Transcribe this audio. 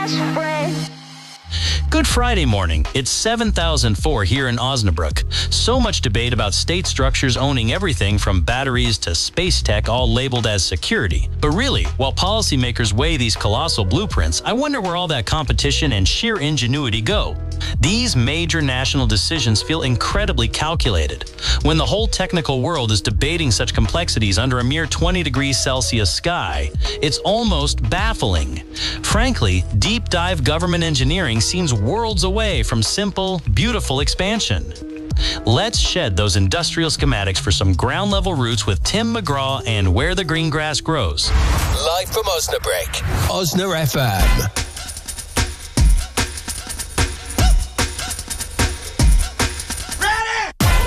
best friend. Good Friday morning. It's 7004 here in Osnabrück. So much debate about state structures owning everything from batteries to space tech, all labeled as security. But really, while policymakers weigh these colossal blueprints, I wonder where all that competition and sheer ingenuity go. These major national decisions feel incredibly calculated. When the whole technical world is debating such complexities under a mere 20 degrees Celsius sky, it's almost baffling. Frankly, deep dive government engineering seems worlds away from simple, beautiful expansion. Let's shed those industrial schematics for some ground-level roots with Tim McGraw and Where the Green Grass Grows. Live from Osnabrück, Osna FM.